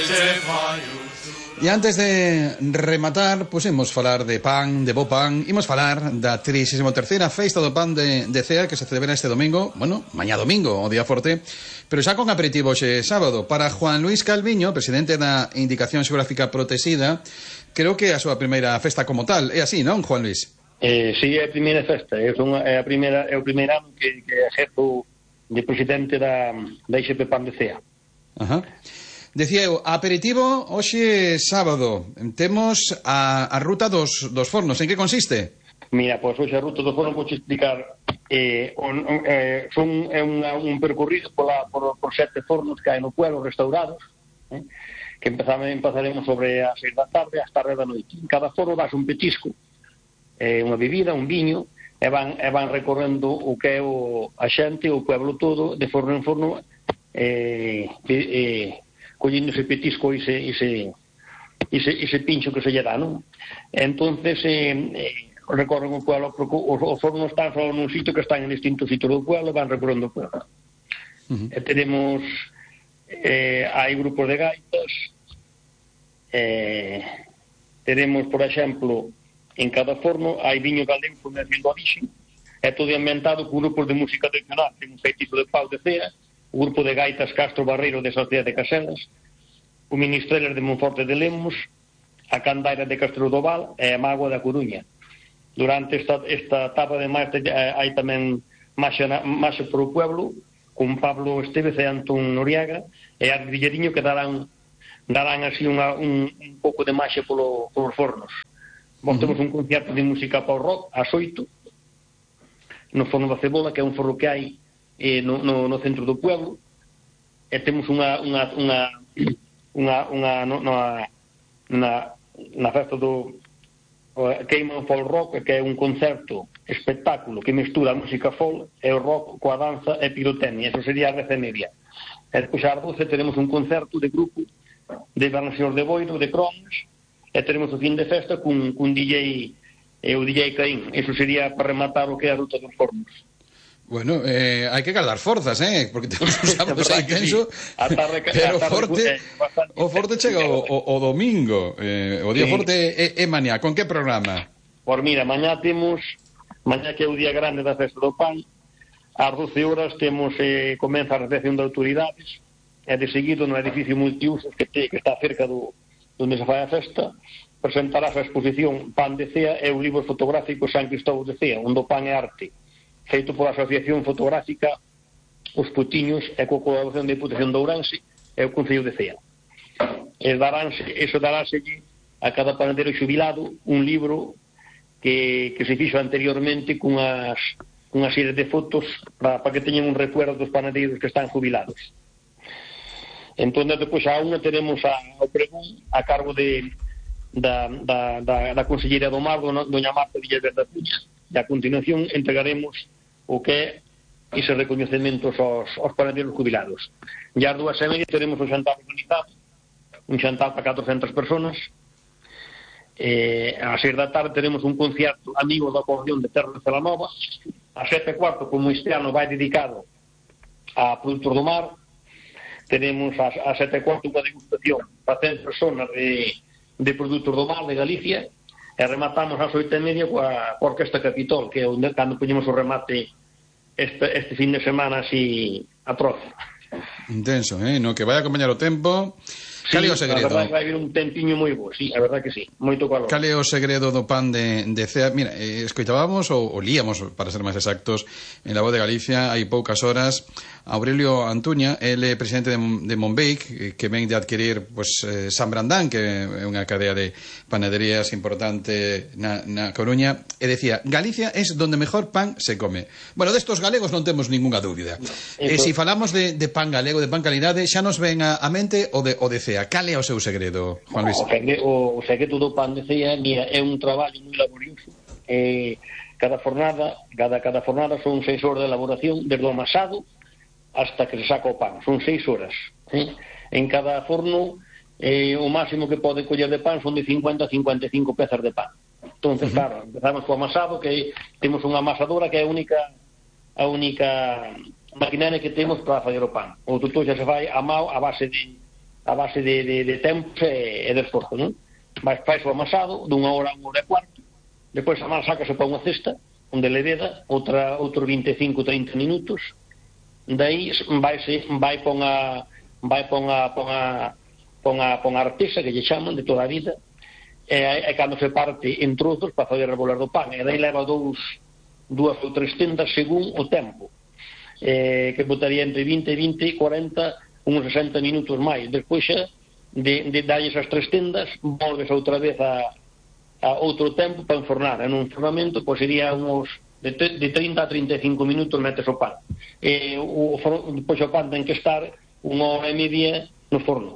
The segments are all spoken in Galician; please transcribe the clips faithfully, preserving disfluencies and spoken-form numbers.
E antes de rematar, pois imos falar de pan, de bo pan. Imos falar da trigésima terceira Festa do Pan de, de Cea, que se celebra este domingo, bueno, mañá domingo, o día forte, pero xa con aperitivo xe sábado. Para Juan Luis Calviño, presidente da Indicación Xeográfica Protexida, creo que é a súa primeira festa como tal. É así, non, Juan Luis? Eh, sí, é a primeira festa. É, unha, é, a primeira, é o primeiro ano que, que exerzo de presidente da, da I X P Pan de Cea. Ajá. Decía eu, aperitivo hoxe sábado. Temos a, a ruta dos, dos fornos. En que consiste? Mira, pois hoxe a ruta dos fornos vou explicar. Eh, on, eh, son é unha, un percorrido pola, por, por sete fornos que hai no pueblo restaurados, eh, que empezamos, empezaremos sobre as seis da tarde ás tarde da noite. En cada forno das un petisco, eh, unha bebida, un viño, e van, e van recorrendo o que é o, a xente, o pueblo todo, de forno en forno, eh, eh, collendo ese petisco e ese, ese, ese, ese pincho que se lle dá, non? Entonces eh, eh, recorren o pueblo, porque os, os fornos están só nun sitio que están en distintos sitios do pueblo e van recorrendo o pueblo. Uh-huh. E tenemos eh, hai grupos de gaitas, eh, tenemos, por exemplo, en cada forno hai viño galego con el do orixe, é todo ambientado con grupos de música tradicional. Temos feitizo de Pau de Cea, o grupo de gaitas Castro Barreiro de Sociedade de Caselas, o Ministreles de Monforte de Lemos, a Candaira de Castro do Val e a Mágoa da Coruña. Durante esta, esta etapa de máis hai tamén marcha, marcha por o pueblo con Pablo Estevez e Antón Noriaga e Ardilleriño que darán darán así unha, un, un pouco de marcha polo, polos fornos. Vos uh-huh. temos un concierto de música pop rock ás oito no forno da Cebola, que é un forno que hai Eh, no, no, no centro do pueblo, e temos unha unha unha unha, unha no, na, na, na festa do Cayman Folk Rock, que é un concerto espectáculo que mestura a música folk e o rock coa danza e pirotecnia. Eso sería a dez e media. E depois ás doce teremos un concerto de grupo de Barnaseñor de Boiro, de Cronos, e teremos o fin de festa cun, cun D J e o D J Caín. Eso sería para rematar o que é a ruta dos fornos. Bueno, eh, hai que guardar forzas, eh? Porque temos un sábado intenso, sí. Pero o forte, o forte chega o, o, o domingo. Eh, o día sí. forte é, é mañá. Con que programa? Por mira, mañá temos, mañá que é o día grande da Festa do Pan, ás doce horas temos, eh, comeza a recepción de autoridades, e de seguido no edificio multiusos que, te, que está cerca do onde se fai a festa, presentará a exposición Pan de Cea e o libro fotográfico San Cristóbal de Cea, onde o pan é arte, feito pola Asociación Fotográfica Os Putiños e coa colaboración da Diputación de Ourense e o Concello de Cea. E daránse, eso daráselle a cada panadeiro xubilado un libro que, que se fixo anteriormente cunhas, cunhas serie de fotos para, para que teñan un recuerdo dos panadeiros que están jubilados. Entón, depois a unha teremos a, ao pregón a cargo de da, da, da, da Conselleira do Mar, doña Marta Villaverde da Puña, e a continuación entregaremos o que é ese reconhecementos aos, aos panadeiros jubilados. E ás dúas e media teremos un xantar organizado, un xantar para catrocentas personas. Eh, a seis da tarde teremos un concierto amigo da acordeón de Terra de Celanova. A sete e cuarto, como este ano vai dedicado a produtos do mar, teremos a, a sete e cuarto unha degustación para cen personas de, de produtos do mar de Galicia. E rematamos ás oito e media coa, coa Orquesta Capitol, que é onde cando poñemos o remate este, este fin de semana así atroz. Intenso, eh? No que vai a acompañar o tempo. Sí, cal é o segredo? A verdade que vai vir un tempiño moi bo, sí, a verdade que sí, moito calor. Cal é o segredo do pan de, de Cea? Mira, eh, escoitábamos ou, ou líamos, para ser máis exactos, en La Voz de Galicia hai poucas horas Aurelio Antuña, ele é presidente de, de Monbeic, que ven de adquirir pues, eh, San Brandán, que é unha cadea de panaderías importante na, na Coruña, e decía, Galicia é donde mejor pan se come. Bueno, destos galegos non temos ninguna dúbida. No, e se si falamos de, de pan galego, de pan calidade, xa nos ven a, a mente o de, o de Cea. Cal é o seu segredo, Juan Luis? O segredo, o segredo do pan de Cea, mira, é un traballo moi laborioso. Eh, cada fornada, cada, cada fornada son seis horas de elaboración, desde o amasado hasta que se saca o pan, son seis horas. Eh? En cada forno, eh, o máximo que pode coller de pan son de cincuenta a cincuenta e cinco pezas de pan. Entonces, uh-huh. claro, empezamos co amasado, que temos unha amasadora que é a única a única maquinaria que temos para fazer o pan. O tutor xa se fai a mao a base de a base de, de, de tempos e, e de esforzo, non? Vais faz o amasado dunha hora a unha hora e cuarto, depois a masa sácase para unha cesta onde le veda outra, outros veinticinco a trinta minutos, daí vai, vai pon a vai pon a pon a pon a, pon a artesa que lle chaman de toda a vida, e, e cando se parte en trozos para fazer rebolar do pan, e daí leva dous dúas ou tres tendas según o tempo, eh, que botaría entre vinte, vinte, cuarenta, uns sesenta minutos máis. Despois xa de, de darlle esas tres tendas volves outra vez a, a outro tempo para enfornar. En un enfornamento pois sería uns de, de trinta a trinta e cinco minutos metes o pan, e o, depois o pan ten que estar unha hora e media no forno.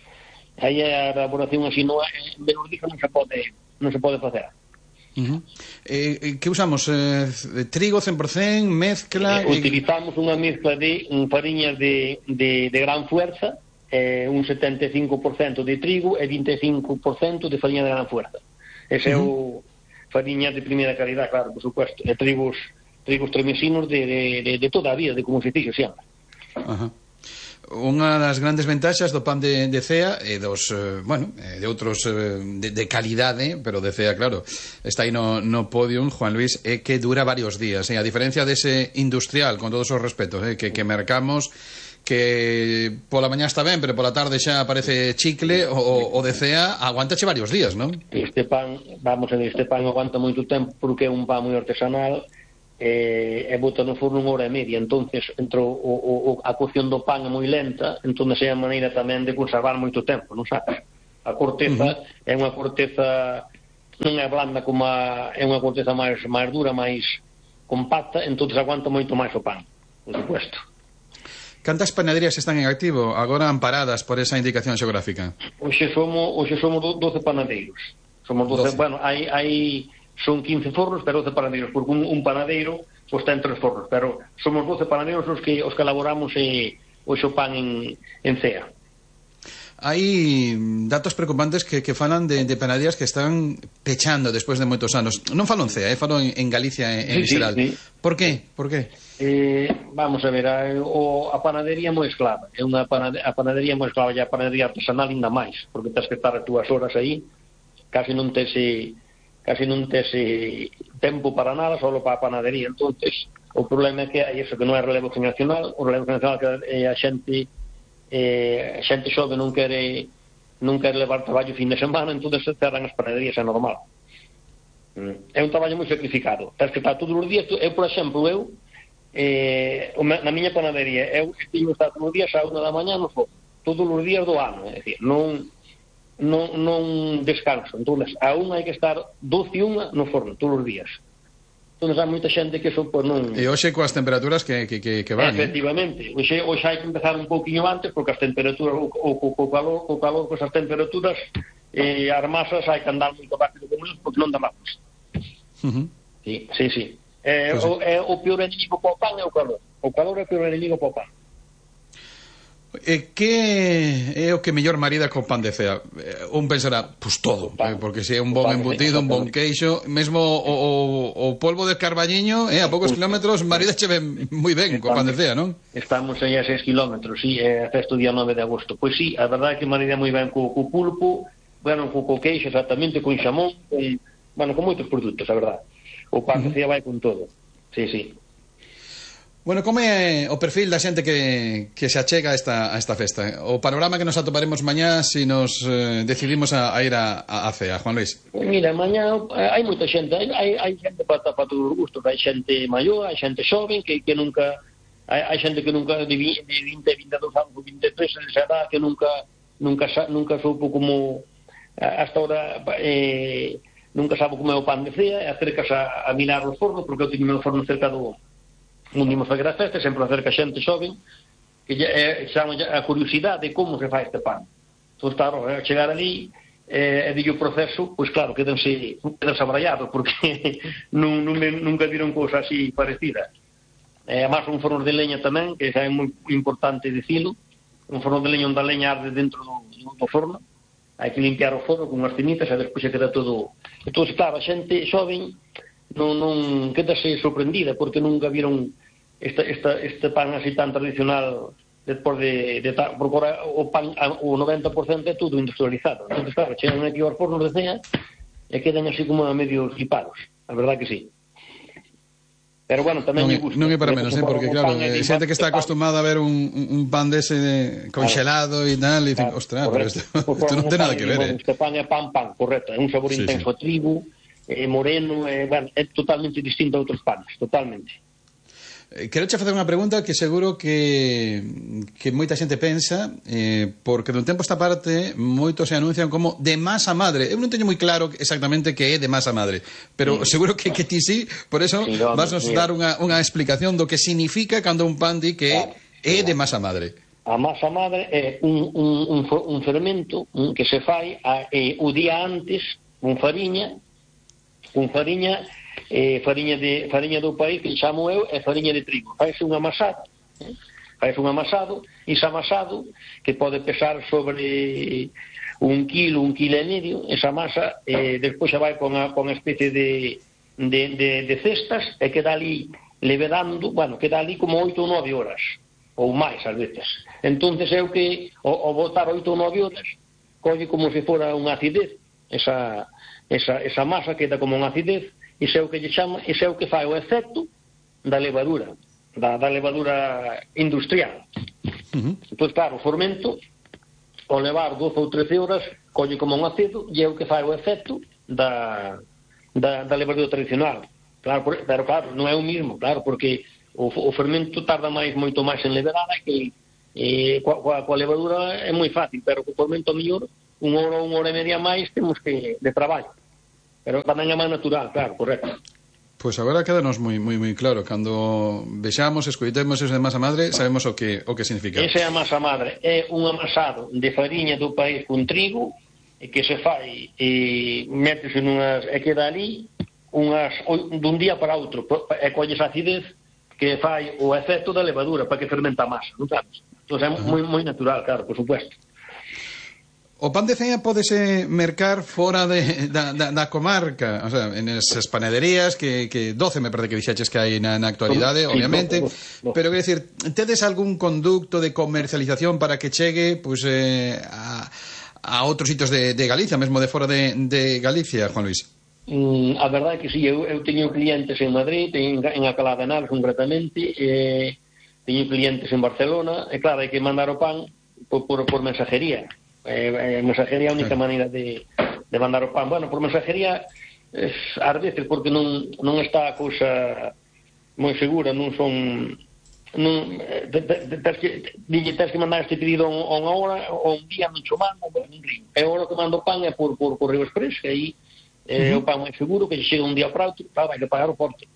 Aí a elaboración así non, en menos disso non se pode non se pode facer. Uh-huh. Eh, que usamos? Eh, trigo cen por cento, mezcla? Eh, utilizamos unha mezcla de um, fariñas de, de, de gran fuerza, eh, un setenta e cinco por cento de trigo e vinte e cinco por cento de fariña de gran fuerza. Ese uh-huh. é o fariñas de primeira calidad, claro, por supuesto, e trigos trigos tremesinos de, de, de, de toda a vida, de como se fixo sempre. Ajá. Uh-huh. Unha das grandes ventaxas do pan de, de cea e dos, eh, bueno, de outros eh, de, de calidade, pero de cea, claro, está aí no, no podium, Juan Luis, é que dura varios días, eh? A diferencia dese industrial, con todos os respetos, eh? que, que mercamos, que pola mañá está ben, pero pola tarde xa aparece chicle, o, o de cea aguantache varios días, non? Este pan, vamos a ver, este pan aguanta moito tempo porque é un pan moi artesanal, e, e bota no forno unha hora e media, entonces entre o, o, a cocción do pan é moi lenta, entonces é a maneira tamén de conservar moito tempo, non sabes? A corteza uh-huh. é unha corteza non é blanda como a, é unha corteza máis, máis dura, máis compacta, entonces aguanta moito máis o pan, por supuesto. Cantas panaderías están en activo agora amparadas por esa indicación xeográfica? Hoxe somos, hoxe somos doce panadeiros, somos doce, doce. Bueno, hai, hai son quince fornos, pero doce panadeiros, porque un, un panadeiro pois ten tres fornos, pero somos doce panadeiros os que os que elaboramos e, o xo pan en, en cea. Hai datos preocupantes que, que falan de, de panaderías que están pechando despois de moitos anos. Non falo en cea, eh, falo en, en Galicia, en, en sí, xeral. Sí, sí. Por qué? Por qué? Eh, vamos a ver, a, o, a panadería moi esclava, é unha panade, a panadería moi esclava, e a panadería artesanal ainda máis, porque tens que estar as túas horas aí, casi non tes casi non tes tempo para nada, solo para a panadería. Entonces, o problema é que hai eso, que non é relevo generacional, o relevo generacional que é a xente eh, a xente xove non quere non quere levar traballo fin de semana, entonces se cerran as panaderías, é normal. É un traballo moi sacrificado, tens que estar todos os días. Eu, por exemplo, eu eh, na miña panadería eu teño que estar todos os días a unha da mañá no fogo, todos os días do ano, é dicir, non non, non descanso. Entonces, a unha hai que estar doce e unha no forno todos os días. Entonces, hai moita xente que eso, pues, non... E hoxe coas temperaturas que, que, que, que van, efectivamente, eh? hoxe, hoxe hai que empezar un pouquinho antes, porque as temperaturas, o, o, o, o calor, o calor, con as temperaturas, eh, as masas hai que andar moito rápido como eles, porque non dá máis. Uh-huh. Sí, sí, sí. Eh, pues, o, eh, o peor enemigo para o pan é o calor. O calor é o peor enemigo para o pan. E que é o que mellor marida con pan de cea? Un pensará, pois pues todo, eh, porque se é un bon embutido, un bon queixo, mesmo o, o, o polvo de carballiño, eh, a poucos kilómetros marida che ven moi ben co pan de cea, non? Estamos aí a seis kilómetros, sí, é festo día nove de agosto. Pois sí, a verdade é que marida moi ben co, co pulpo, bueno, co, co queixo exactamente, con xamón, con, bueno, con moitos produtos, a verdade. O pan de cea vai con todo. Sí, sí. Bueno, como é o perfil da xente que, que se achega a esta, a esta festa? O panorama que nos atoparemos mañá se si nos eh, decidimos a, a ir a, a cea, Juan Luis? Mira, mañá hai moita xente, hai, hai, hai xente para, para todos os gustos, hai xente maior, hai xente xoven que, que nunca, hai, hai xente que nunca de vinte, vinte e dous anos, vinte e tres, esa edad, que nunca nunca, nunca supo como hasta ahora eh, nunca sabe como é o pan de cea, e acercas a, a mirar os fornos, porque eu teño o forno cerca do non dimos fazer a festa, sempre acerca xente xoven que é, chama a curiosidade de como se faz este pan. Entón, claro, a chegar ali eh, e dille o proceso, pois claro, quedanse, quedanse abrallados, porque non, non, nunca viron cousa así parecida. E, además, un forno de leña tamén, que é moi importante dicilo, un forno de leña onde a leña arde dentro do, do forno, hai que limpiar o forno con unhas cenitas e despois se queda todo. Entón, claro, a xente xoven non, non quedase sorprendida porque nunca viron esta, esta, este pan así tan tradicional despois de, de ta, porque o pan, o noventa por cento é tudo industrializado. Entón, claro, chegan aquí aos fornos de cea e quedan así como a medio flipados. A verdad que sí. Pero bueno, tamén non, me gusta. Non é para menos, eh, porque claro, eh, xente que está acostumada a ver un, un pan dese de congelado e tal, e dicen, claro, ostras, pero isto, isto non ten nada que ver, eh. Este pan é pan, pan, correcto, é un sabor sí, intenso sí. a trigo, é moreno, é, bueno, é totalmente distinto a outros panes, totalmente. Quero che facer unha pregunta que seguro que, que moita xente pensa, eh, porque dun tempo esta parte moitos se anuncian como de masa madre. Eu non teño moi claro exactamente que é de masa madre, pero sí. seguro que, que ti sí, por eso sí, no, vas nos dar unha, unha explicación do que significa cando un pan di que claro, é claro. de masa madre. A masa madre é un, un, un, un fermento que se fai a, eh, o día antes con fariña, con fariña Eh, fariña de fariña do país que chamo eu é fariña de trigo. Faise un amasado, eh? faise un amasado, e ese amasado que pode pesar sobre un kilo, un kilo e medio, esa masa eh, despois xa vai con a, con a especie de, de, de, de cestas e queda ali levedando, bueno, queda ali como oito ou nove horas ou máis ás veces. Entonces é o que o, o botar oito ou nove horas colle como se fora unha acidez, esa, esa, esa masa queda como unha acidez. Iso é o que lle chama, iso é o que fai o efecto da levadura, da, da levadura industrial. Uh-huh. Entón, claro, o fermento, ao levar doce ou trece horas, colle como un acedo, e é o que fai o efecto da, da, da levadura tradicional. Claro, pero claro, non é o mismo, claro, porque o, o fermento tarda máis, moito máis en levedar, que eh, coa, coa, coa levadura é moi fácil, pero co fermento mellor, unha hora ou unha hora e media máis, temos que de traballo. Pero tamén é máis natural, claro, correcto. Pois pues agora quedanos moi moi moi claro, cando vexamos, escoitemos ese de masa madre, sabemos o que o que significa. Ese é a masa madre, é un amasado de fariña do país con trigo e que se fai e métese nunhas e queda ali unhas dun día para outro, e colles acidez que fai o efecto da levadura para que fermenta a masa, non sabes? Entón é moi moi natural, claro, por supuesto. O pan de cea podese mercar fora de, da, da, da comarca, o sea, en esas panaderías que, que doce me parece que dixeches que hai na, na actualidade, sí, obviamente, no, no, no. Pero quero dicir, tedes algún conducto de comercialización para que chegue pues, eh, a, a outros sitios de, de Galicia, mesmo de fora de, de Galicia, Juan Luis? Mm, a verdade é que sí, eu, eu teño clientes en Madrid, en, en Alcalá de Henares concretamente, eh, teño clientes en Barcelona, e claro, hai que mandar o pan por, por, por mensajería. Eh, eh, mensajería é a única maneira de, de mandar o pan. Bueno, por mensajería eh, ás veces porque non, non está a cousa moi segura, non son non, tens que dille, tens que mandar este pedido a unha hora ou un día non cho mando, non río. E a hora que mando o pan é por, por Correo Express, que aí eh, uh-huh. o pan é seguro, que chega un día para outro, claro, vai que pagar o porte,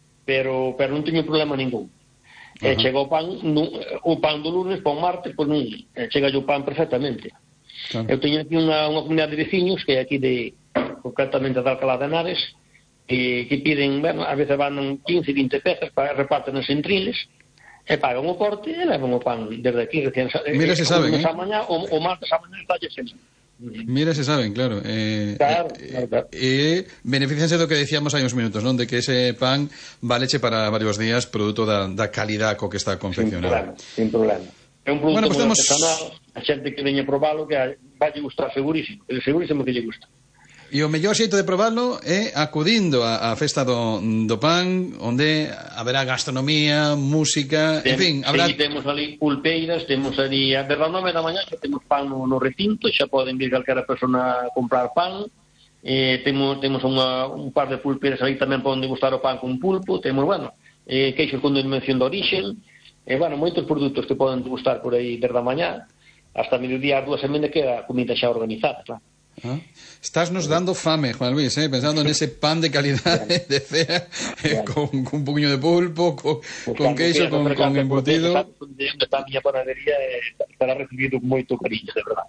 pero, pero non teño problema ningún. Uh-huh. E chega o pan no, o pan do lunes para o martes, pois non, chega o pan perfectamente. Claro. Eu teño aquí unha, unha comunidade de veciños que é aquí de, concretamente de Alcalá de Henares, que, que piden, bueno, a veces van quince, vinte pezas para reparten as entriles e pagan o porte e levan o pan desde aquí recién. Mira se saben, eh? Mañá, o, o martes a mañá está sempre. Mira se saben, claro. Eh, claro, eh, claro, claro. E eh, beneficianse do que decíamos hai uns minutos, non? De que ese pan valeche para varios días produto da, da calidad co que está confeccionado. Sin problema, sin problema. É un produto bueno, pues moi temos... artesanal, a xente que veña probalo que vai lle gustar segurísimo, é segurísimo que lle gusta. E o mellor xeito de probarlo é acudindo á festa do, do pan, onde haberá gastronomía, música, Tem, en fin, habrá... Sí, temos ali pulpeiras, temos ali a das nove da mañá que temos pan no, no recinto, xa poden vir calquera persona a comprar pan, eh, temos, temos unha, un par de pulpeiras ali tamén poden degustar o pan con pulpo, temos, bueno, eh, queixos con denominación de origen, e, eh, bueno, moitos produtos que poden degustar por aí desde a mañá hasta mediodía, as dúas e media queda a comida xa organizada, claro. Ah, estás nos dando fame, Juan Luis, eh, pensando en ese pan de calidad de cea, eh, con, con un puño de pulpo, con, pues con queixo, con, con embutido. Onde está a miña panadería estará recibido con moito cariño, de verdad.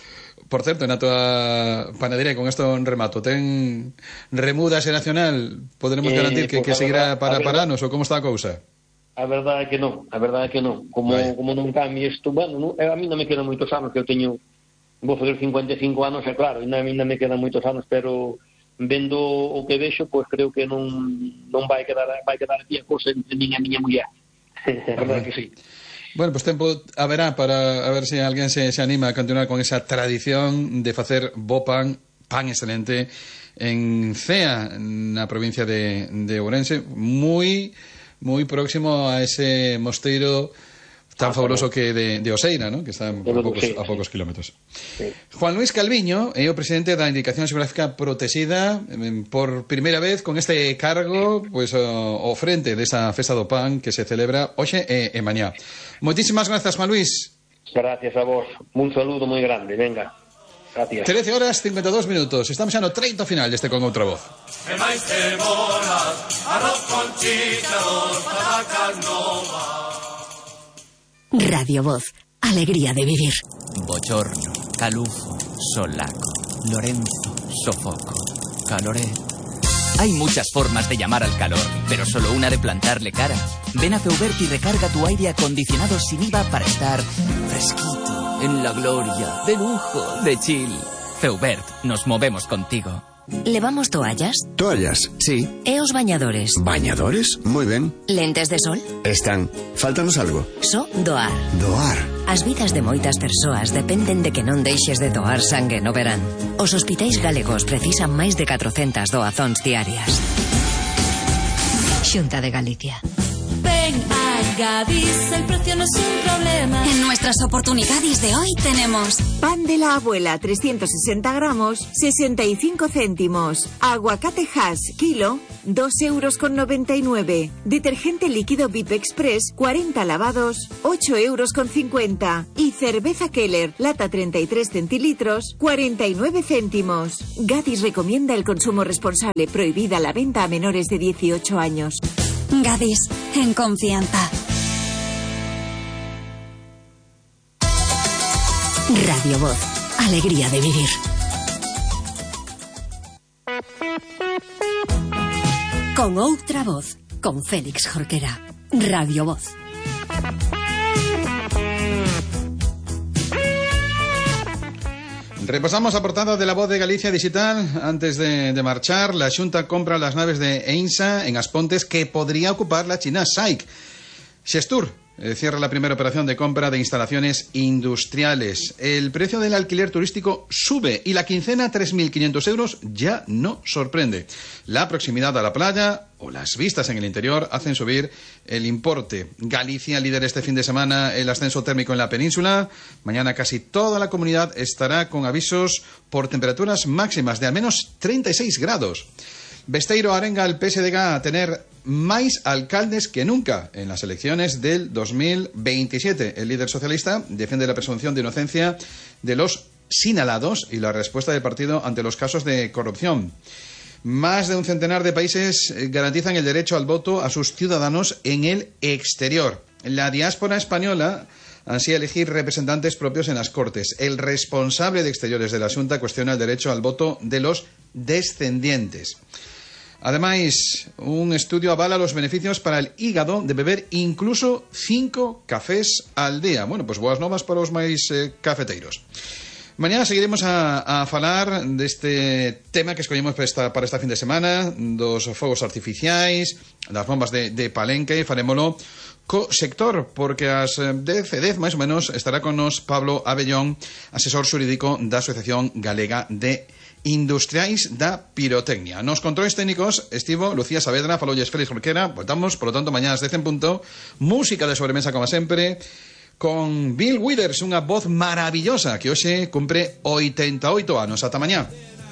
Por certo, na tua panadería, con isto en remato, ten remuda xeracional? Poderemos eh, garantir que, pues, que seguirá verdad, para, para anos, ou como está a cousa? A verdade é que non, a verdade é que non. Como, como non cambie isto, bueno, non, a mí non me quedan moitos anos, que eu teño, vou fazer cincuenta e cinco anos, é claro, ainda, ainda me quedan moitos anos, pero vendo o que vexo, pois pues, creo que non non vai quedar vai quedar aquí a cousa entre min e a miña muller. É verdade que sí. Bueno, pues tempo haberá para a ver se alguén se, se anima a continuar con esa tradición de facer bo pan, pan excelente, en Cea, na provincia de, de Ourense, moi moi próximo a ese mosteiro tan fabuloso que de, de Oseira, ¿no? Que está a pocos, a pocos kilómetros. Sí. Juan Luis Calviño é o presidente da Indicación Xeográfica Protexida, por primeira vez con este cargo, pues ao frente desa festa do pan que se celebra hoxe e, e mañá. Moitísimas grazas, Juan Luis. Gracias a vos. Un saludo moi grande, venga. Gracias. trece horas cincuenta e dous minutos. Estamos xa no treito final deste Con Outra Voz. E máis cebolas, arroz con chícharos, patacas novas. Radio Voz, alegría de vivir. Bochorno, calufo, solaco, Lorenzo, sofoco, caloré. Hay muchas formas de llamar al calor, pero solo una de plantarle cara. Ven a Feubert y recarga tu aire acondicionado sin I V A para estar fresquito, en la gloria, de lujo, de chill. Feubert, nos movemos contigo. ¿Levamos toallas? Toallas, sí. E os bañadores? ¿Bañadores? Muy ben. Lentes de sol? Están. Fáltanos algo. So doar. Doar. As vidas de moitas persoas dependen de que non deixes de doar sangue no verán. Os hospitais galegos precisan máis de catrocentas doazóns diarias. Xunta de Galicia. Ven a Gadis, el precio no es un problema. En nuestras oportunidades de hoy tenemos pan de la abuela trescientos sesenta gramos, sesenta y cinco céntimos. Aguacate Hass, kilo, dos euros con noventa y nueve. Detergente líquido V I P Express, cuarenta lavados, ocho euros con cincuenta. Y cerveza Keller, lata treinta y tres centilitros, cuarenta y nueve céntimos. Gadis recomienda el consumo responsable, prohibida la venta a menores de dieciocho años. Gadis, en confianza. Radio Voz, alegría de vivir. Con Outra Voz, con Félix Jorquera. Radio Voz. Repasamos a portada de La Voz de Galicia Digital. Antes de, de marchar, la Xunta compra las naves de EINSA en Aspontes que podría ocupar la china S A I C. Xestur eh, cierra la primera operación de compra de instalaciones industriales. El precio del alquiler turístico sube y la quincena, tres mil quinientos euros, ya no sorprende. La proximidad a la playa o las vistas en el interior hacen subir el importe. Galicia lidera este fin de semana el ascenso térmico en la península. Mañana casi toda la comunidad estará con avisos por temperaturas máximas de al menos treinta y seis grados. Besteiro arenga al P S D G a tener máis alcaldes que nunca en las elecciones del dos mil veintisiete. El líder socialista defiende la presunción de inocencia de los señalados y la respuesta del partido ante los casos de corrupción. Más de un centenar de países garantizan el derecho al voto a sus ciudadanos en el exterior. La diáspora española ansía elegir representantes propios en las Cortes. El responsable de Exteriores de la Xunta cuestiona el derecho al voto de los descendientes. Ademais, un estudio avala los beneficios para el hígado de beber incluso cinco cafés al día. Bueno, pues boas novas para os máis eh, cafeteiros. Mañana seguiremos a, a falar deste tema que escollemos para esta, para esta fin de semana, dos fogos artificiais, das bombas de, de Palenque. Farémolo co sector, porque ás dez e dez, máis ou menos, estará con nos Pablo Abellón, asesor xurídico da Asociación Galega de Industriais da Pirotecnia. Nos controles técnicos estivo Lucía Saavedra, falolles Félix Jorquera. Voltamos, por lo tanto, mañana ás dez en punto. Música de sobremesa, como sempre, con Bill Withers, unha voz maravillosa que hoxe cumpre oitenta e oito anos. Ata mañá.